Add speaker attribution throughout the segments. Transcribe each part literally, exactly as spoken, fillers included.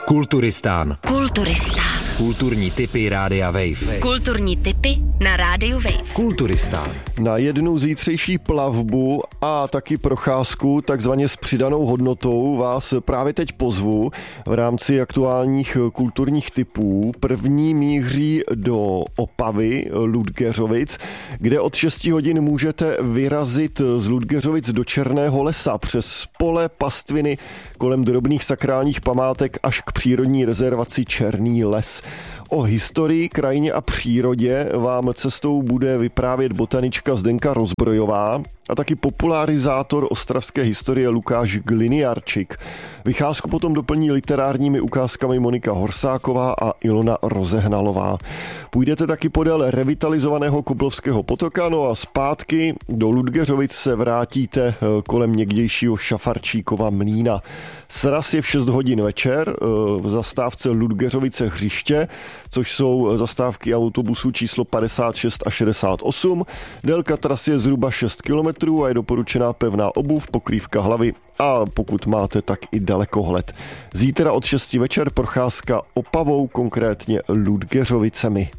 Speaker 1: Kulturistán.
Speaker 2: Kulturistán.
Speaker 1: Kulturní tipy Rádia Wave.
Speaker 2: Kulturní tipy na Rádiu Wave.
Speaker 1: Kulturistán.
Speaker 3: Na jednu zítřejší plavbu a taky procházku takzvaně s přidanou hodnotou vás právě teď pozvu v rámci aktuálních kulturních tipů. První míří do Opavy, Ludgeřovic, kde od šesti hodin můžete vyrazit z Ludgeřovic do Černého lesa přes pole, pastviny kolem drobných sakrálních památek až k přírodní rezervaci Černý les. O historii, krajině a přírodě vám cestou bude vyprávět botanička Zdenka Rozbrojová a taky popularizátor ostravské historie Lukáš Gliniarčik. Vycházku potom doplní literárními ukázkami Monika Horsáková a Ilona Rozehnalová. Půjdete taky podél revitalizovaného Koblovského potoka, no a zpátky do Ludgeřovic se vrátíte kolem někdejšího Šafarčíkova mlýna. Sraz je v šest hodin večer v zastávce Ludgeřovice Hřiště, což jsou zastávky autobusů číslo padesát šest a šedesát osm. Délka trasy je zhruba šest kilometrů a je doporučená pevná obuv, pokrývka hlavy a pokud máte, tak i dalekohled. Zítra od šesti večer procházka Opavou, konkrétně Ludgeřovicemi.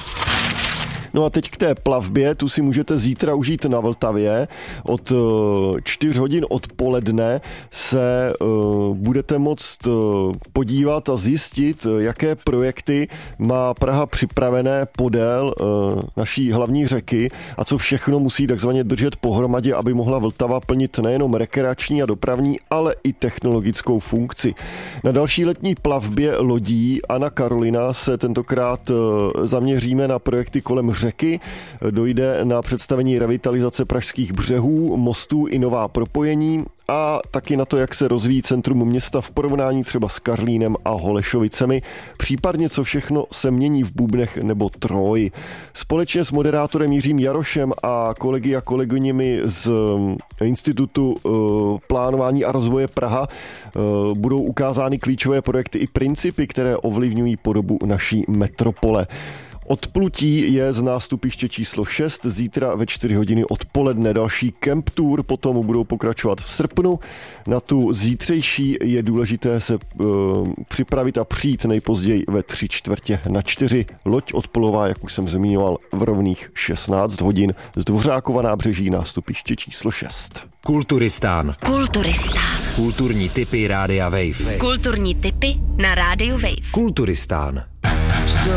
Speaker 3: No a teď k té plavbě, tu si můžete zítra užít na Vltavě. Od čtyř hodin odpoledne se uh, budete moct uh, podívat a zjistit, jaké projekty má Praha připravené podél uh, naší hlavní řeky a co všechno musí takzvaně držet pohromadě, aby mohla Vltava plnit nejenom rekreační a dopravní, ale i technologickou funkci. Na další letní plavbě lodí Anna Karolina se tentokrát uh, zaměříme na projekty kolem řeky, dojde na představení revitalizace pražských břehů, mostů i nová propojení a taky na to, jak se rozvíjí centrum města v porovnání třeba s Karlínem a Holešovicemi, případně co všechno se mění v Bubnech nebo Troji. Společně s moderátorem Jiřím Jarošem a kolegy a kolegyněmi z Institutu plánování a rozvoje Praha budou ukázány klíčové projekty i principy, které ovlivňují podobu naší metropole. Odplutí je z nástupiště číslo šest, zítra ve čtyři hodiny odpoledne. Další Camp Tour potom budou pokračovat v srpnu. Na tu zítřejší je důležité se uh, připravit a přijít nejpozději ve tři čtvrtě na čtyři. Loď odplová, jak už jsem zmiňoval, v rovných šestnáct hodin z Dvořákova nábřeží, nástupiště číslo šest.
Speaker 1: Kulturistán.
Speaker 2: Kulturistán.
Speaker 1: Kulturní tipy Rádia Wave.
Speaker 2: Kulturní tipy na Rádiu Wave.
Speaker 1: Kulturistán.